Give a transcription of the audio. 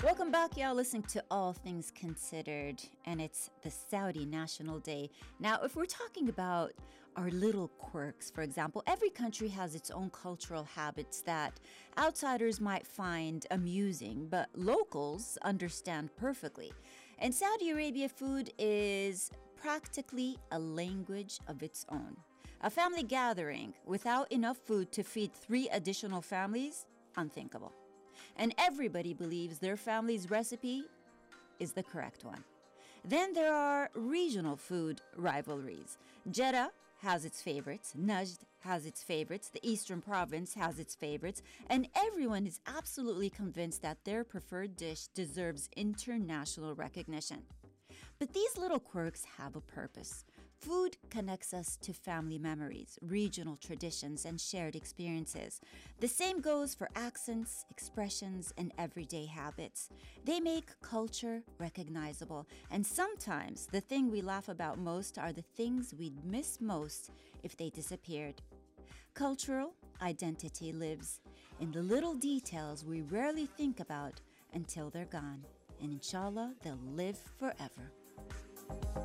Welcome back, y'all. Listening to All Things Considered, and it's the Saudi National Day. Now, if we're talking about our little quirks, for example, every country has its own cultural habits that outsiders might find amusing, but locals understand perfectly. In Saudi Arabia, food is practically a language of its own. A family gathering without enough food to feed 3 additional families? Unthinkable. And everybody believes their family's recipe is the correct one. Then there are regional food rivalries. Jeddah has its favorites, Najd has its favorites, the Eastern Province has its favorites, and everyone is absolutely convinced that their preferred dish deserves international recognition. But these little quirks have a purpose. Food connects us to family memories, regional traditions, and shared experiences. The same goes for accents, expressions, and everyday habits. They make culture recognizable, and sometimes the thing we laugh about most are the things we'd miss most if they disappeared. Cultural identity lives in the little details we rarely think about until they're gone. And inshallah, they'll live forever.